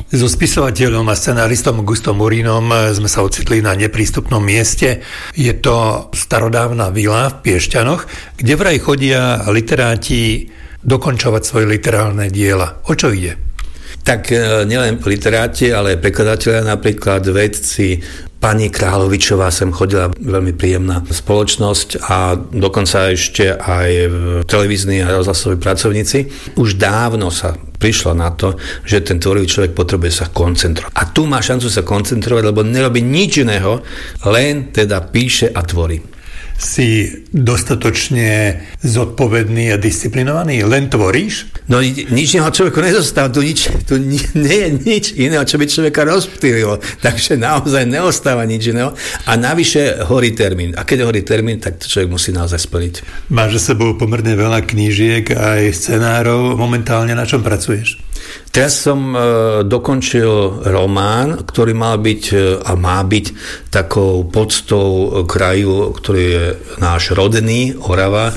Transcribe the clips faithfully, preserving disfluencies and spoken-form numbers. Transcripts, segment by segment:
So spisovateľom a scenáristom Augustom Murínom sme sa ocitli na neprístupnom mieste. Je to starodávna vila v Piešťanoch, kde vraj chodia literáti dokončovať svoje literárne diela. O čo ide? Tak nielen literáti, ale prekladatelia, napríklad vedci. Pani Kráľovičová sem chodila, veľmi príjemná spoločnosť, a dokonca ešte aj televízni a rozhlasoví pracovníci. Už dávno sa prišlo na to, že ten tvorivý človek potrebuje sa koncentrovať. A tu má šancu sa koncentrovať, lebo nerobí nič iného, len teda píše a tvorí. Si dostatočne zodpovedný a disciplinovaný? Len tvoríš? No nič iného človeku nezostáva, tu, nič, tu nie je nič iného, čo by človeka rozptýlilo. Takže naozaj neostáva nič iného. A navyše horí termín. A keď horí termín, tak to človek musí naozaj splniť. Máš za sebou pomerne veľa knížiek a aj scenárov. Momentálne na čom pracuješ? Teraz som e, dokončil román, ktorý mal byť e, a má byť takou poctou kraju, ktorý je náš rodný, Orava.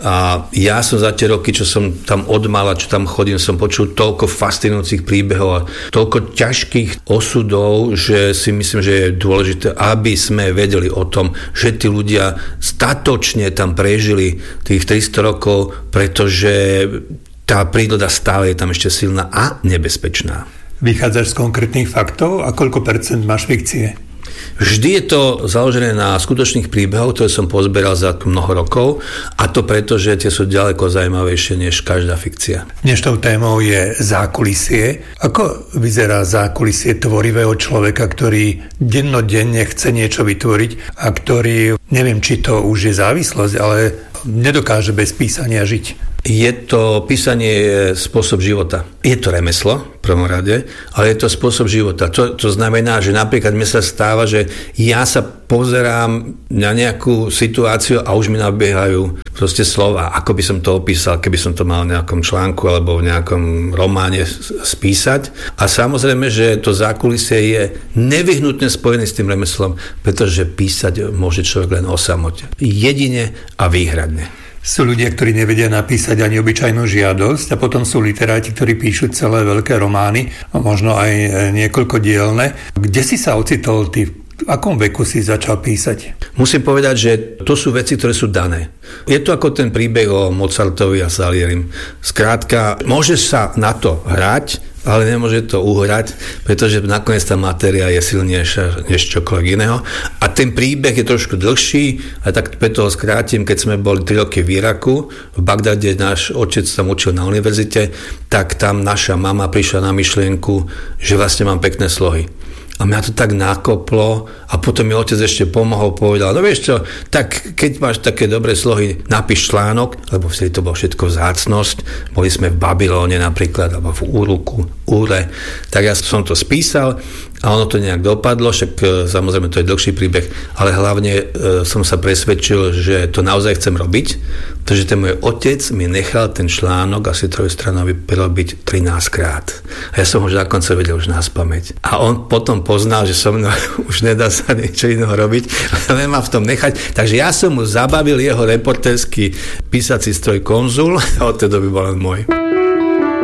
A ja som za tie roky, čo som tam odmala, čo tam chodím, som počul toľko fascinujúcich príbehov a toľko ťažkých osudov, že si myslím, že je dôležité, aby sme vedeli o tom, že tí ľudia statočne tam prežili tých tristo rokov, pretože tá príroda stále je tam ešte silná a nebezpečná. Vychádzaš z konkrétnych faktov a koľko percent máš fikcie? Vždy je to založené na skutočných príbehoch, ktoré som pozberal za mnoho rokov, a to preto, že tie sú ďaleko zaujímavejšie než každá fikcia. Dnešnou témou je zákulisie. Ako vyzerá zákulisie tvorivého človeka, ktorý dennodenne chce niečo vytvoriť a ktorý, neviem, či to už je závislosť, ale nedokáže bez písania žiť? Je to, písanie je spôsob života. Je to remeslo, v prvom rade, ale je to spôsob života. To, to znamená, že napríklad mi sa stáva, že ja sa pozerám na nejakú situáciu a už mi nabiehajú proste slova, ako by som to opísal, keby som to mal v nejakom článku alebo v nejakom románe spísať. A samozrejme, že to zákulisie je nevyhnutne spojené s tým remeslom, pretože písať môže človek len o samote. Jedine a výhradne. Sú ľudia, ktorí nevedia napísať ani obyčajnú žiadosť, a potom sú literáti, ktorí píšu celé veľké romány, možno aj niekoľkodielne. Kde si sa ocitol ty? V akom veku si začal písať? Musím povedať, že to sú veci, ktoré sú dané. Je to ako ten príbeh o Mozartovi a Salierim. Skrátka, môžeš sa na to hrať, ale nemôže to uhrať, pretože nakoniec tá matéria je silnejšia než čokoľvek iného. A ten príbeh je trošku dlhší, a tak preto ho skrátim. Keď sme boli tri roky v Iraku, v Bagdade náš otec tam učil na univerzite, tak tam naša mama prišla na myšlienku, že vlastne mám pekné slohy. A mňa to tak nakoplo, a potom mi otec ešte pomohol, povedal, no vieš čo, tak keď máš také dobré slohy, napíš článok, lebo vtedy to bolo všetko vzácnosť, boli sme v Babylóne napríklad, alebo v Úruku, Úre, tak ja som to spísal a ono to nejak dopadlo, však samozrejme to je dlhší príbeh, ale hlavne e, som sa presvedčil, že to naozaj chcem robiť, pretože ten môj otec mi nechal ten článok asi trojstranový prerobiť trinásť krát. A ja som ho už na konci vedel už naspamäť. A on potom poznal, že so mnou už nedá sa niečo iného robiť, len ma v tom nechať. Takže ja som mu zabavil jeho reportérsky písací stroj Konzul a od tej doby bol len môj.